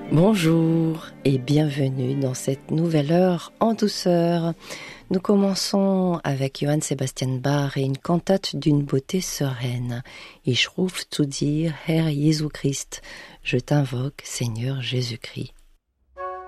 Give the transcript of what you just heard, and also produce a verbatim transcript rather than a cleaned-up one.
Bonjour et bienvenue dans cette nouvelle heure en douceur. Nous commençons avec Johann Sebastian Bach et une cantate d'une beauté sereine. Ich ruf zu dir, Herr Jesu Christ. Je t'invoque, Seigneur Jésus-Christ.